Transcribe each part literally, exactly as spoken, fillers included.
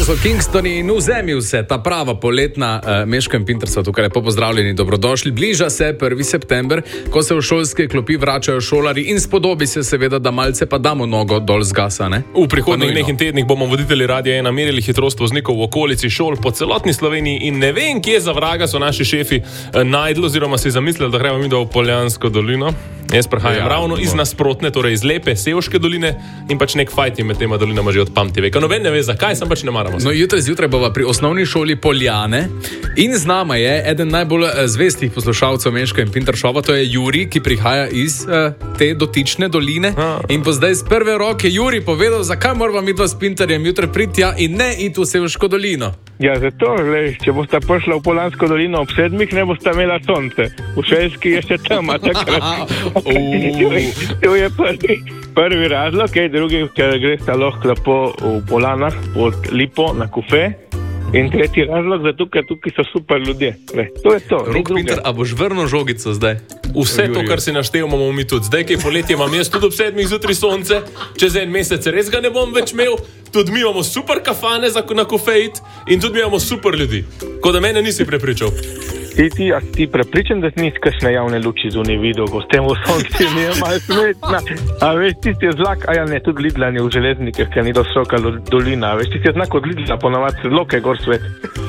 so Kingstoni in vzemi vse, ta prava poletna uh, Meško in Pintar so tukaj lepo pozdravljeni, dobrodošli. Bliža se prvi september, ko se v šolske klopi vračajo šolari in spodobi se seveda, da malce pa damo nogo dol z gasa, ne? V prihodnjih dneh in tednih bomo voditelji Radia ena merili hitrost voznikov v okolici šol po celotni Sloveniji in ne vem, kje za vraga so naši šefi eh, najdli oziroma si zamislili, da gremo mi do v Poljansko dolino. Jaz prihajam ja, ravno iz nasprotne, torej iz lepe Sevške doline in pač nek fajt med tema dolinama že od pamti veka. Noben ne ve, zakaj, sem pač ne maramo. No, jutri zjutraj bova pri osnovni šoli Poljane in z nama je eden najbolj zvestih poslušalcev Meška in Pintar šova, to je Juri, ki prihaja iz uh, te dotične doline. A. In po zdaj z prve roke Juri povedal, zakaj moramo mi dva s Pintarjem jutri priti tja in ne iti v Sevško dolino. Ja, zato, glej, če boste prišli v Poljansko dolino ob sedmih, ne boste imela sonce. V Šelski je še tema, takrat. To je prvi, prvi razlog, kaj drugi, ker greste lahko lepo v Poljanah pod Lipo na kufe. In tretji razlog, zato, ker tukaj so super ljudje. Le, to je to. Rok Pintar, a boš vrnil žogico zdaj? Vse to, kar si naštel, imamo mi tudi. Zdaj, kaj poletje imam jaz tudi ob sedmih zjutraj sonce, čez en mesec res ga ne bom več imel. Tudi mi imamo super kafane za na kofejt in tudi mi imamo super ljudi. Ko da mene nisi prepričal. Ti, ti, a ti prepričan, da nisi kakšne javne luči zunaj videl, ko s tem v sonci mi je malo smetna. A veš, tisti je zlak, a ja ne, tudi Lidla ni v železnikih, ker ni do Soka dolina. A veš, tisti je znak od Lidla, ponavadi se zloke gor svet.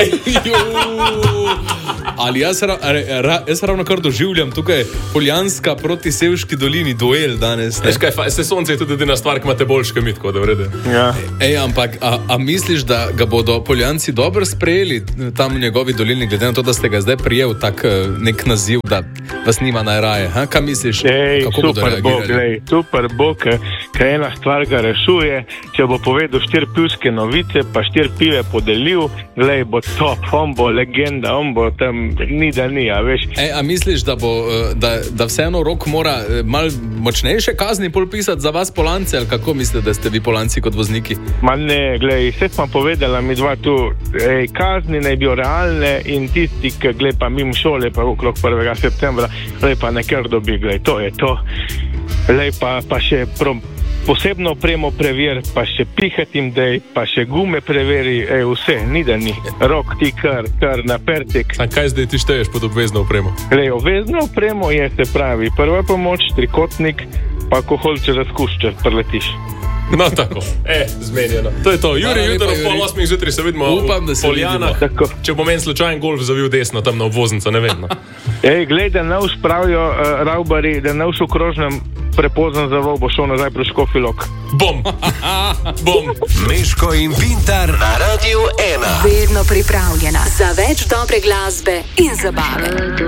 Ali jaz, ra, ra, jaz ravno kar doživljam tukaj Poljanska proti Sevški dolini duel danes. Veš kaj, se sonce je tudi edina stvar, ki imate boljške mit, kot da vrede. Ja. Ej, ampak, a, a misliš, da ga bodo Poljanci dobro sprejeli tam v njegovi dolini, glede na to, da ste ga zdaj prijel tak nek naziv, da vas nima najraje? Ha? Kaj misliš, Ej, kako bodo reagirali? Bo, glej, super bo, ker ena stvar ga rešuje, če bo povedal štiri pivske novice, pa štiri pive podelil, glej, bo top, on bo legenda, on bo tam ni da ni, a veš. Ej, a misliš, da bo, da, da vseeno Rok mora mal močnejše kazni pol pisati za vas Polance, ali kako mislite, da ste vi Polanci kot vozniki? Ma ne, glej, vse smo povedala mi dva tu, ej, kazni naj bi realne in tisti, ki glej pa mimo šole, pa okrog prvega septembra, glej pa nekaj dobi, glej, to je to. Glej pa, pa še pro, posebno opremo preveri, pa še pihatim dej, pa še gume preveri, ej, vse, ni da ni. Rok ti kar, kar na pertek. A kaj zdaj ti šteješ pod obvezno opremo? Glej, obvezno opremo je, se pravi, prva pomoč, trikotnik, pa alkohol, če razkušče, preletiš. No, tako, e, zmenjeno. To je to. Juri, jutro ob pol osmih zjutraj se vidimo Upam, v Poljanah. Če bo meni slučajen golf zavil desno, tam na obvoznico, ne vem. No. Ej, glej, da ne uspravijo uh, ravbari, da ne v okrožnem prepoznan zavol, bo šel nazaj pri Škofji Lok. Bom. Bom. Meško in Pintar na Radiu ena. Vedno pripravljena za več dobre glasbe in zabave.